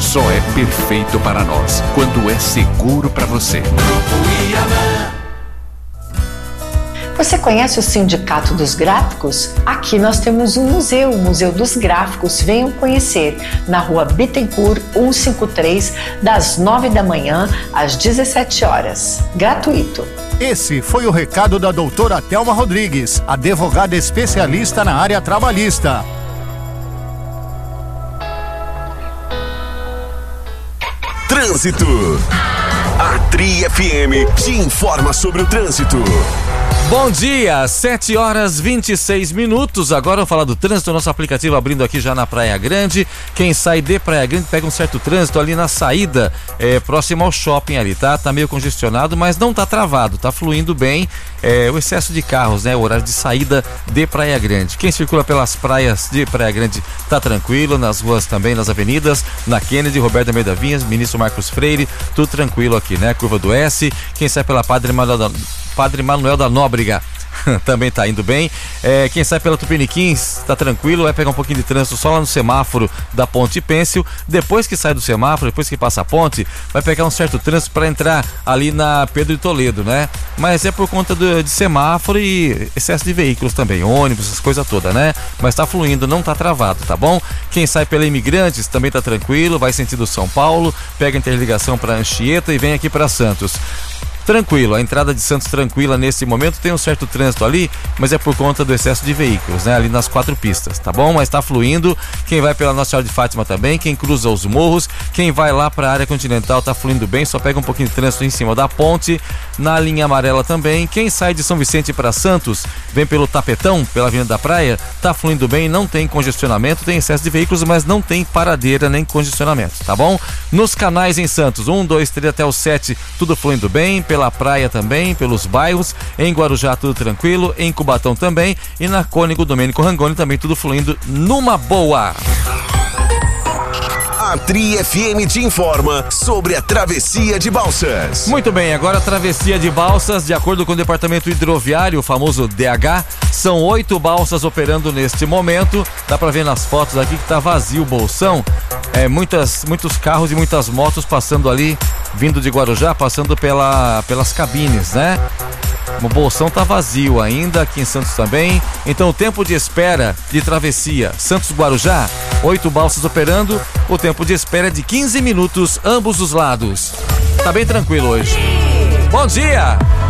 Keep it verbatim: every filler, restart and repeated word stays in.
só é perfeito para nós quando é seguro para você. Você conhece o Sindicato dos Gráficos? Aqui nós temos um museu, o Museu dos Gráficos. Venham conhecer, na rua Bittencourt cento e cinquenta e três, das nove da manhã às dezessete horas. Gratuito. Esse foi o recado da doutora Thelma Rodrigues, advogada especialista na área trabalhista. Trânsito. A Tri F M te informa sobre o trânsito. Bom dia, sete horas e vinte e seis minutos. Agora vamos falar do trânsito. Nosso aplicativo abrindo aqui já na Praia Grande. Quem sai de Praia Grande pega um certo trânsito ali na saída, é, próximo ao shopping ali, tá? Tá meio congestionado, mas não tá travado, tá fluindo bem. É, o excesso de carros, né? O horário de saída de Praia Grande. Quem circula pelas praias de Praia Grande tá tranquilo, nas ruas também, nas avenidas, na Kennedy, Roberto Almeida Vinhas, Ministro Marcos Freire, tudo tranquilo aqui, né? Curva do S. Quem sai pela Padre Manuel da, Padre Manuel da Nóbrega também tá indo bem. É, quem sai pela Tupiniquins tá tranquilo, vai pegar um pouquinho de trânsito só lá no semáforo da Ponte Pêncil. Depois que sai do semáforo, depois que passa a ponte, vai pegar um certo trânsito para entrar ali na Pedro de Toledo, né? Mas é por conta do, de semáforo e excesso de veículos também, ônibus, essas coisas todas, né? Mas tá fluindo, não tá travado, tá bom? Quem sai pela Imigrantes também tá tranquilo, vai sentido São Paulo, pega a interligação para Anchieta e vem aqui para Santos. Tranquilo, a entrada de Santos tranquila nesse momento, tem um certo trânsito ali, mas é por conta do excesso de veículos, né? Ali nas quatro pistas, tá bom? Mas tá fluindo. Quem vai pela Nossa Senhora de Fátima também, quem cruza os morros, quem vai lá pra área continental tá fluindo bem, só pega um pouquinho de trânsito em cima da ponte, na linha amarela também. Quem sai de São Vicente para Santos, vem pelo Tapetão, pela Avenida da Praia, tá fluindo bem, não tem congestionamento, tem excesso de veículos, mas não tem paradeira nem congestionamento, tá bom? Nos canais em Santos, um, dois, três até o sete, tudo fluindo bem, pela praia também, pelos bairros, em Guarujá tudo tranquilo, em Cubatão também e na Cônigo Domênico Rangoni também tudo fluindo numa boa. A Tri F M te informa sobre a travessia de Balsas. Muito bem, agora a travessia de Balsas, de acordo com o Departamento Hidroviário, o famoso D H, são oito balsas operando neste momento. Dá pra ver nas fotos aqui que tá vazio o bolsão. É, muitas, muitos carros e muitas motos passando ali, vindo de Guarujá, passando pela, pelas cabines, né? O bolsão tá vazio ainda, aqui em Santos também. Então o tempo de espera de travessia Santos-Guarujá, oito balsas operando, o tempo de espera é de quinze minutos, ambos os lados. Tá bem tranquilo hoje. Bom dia!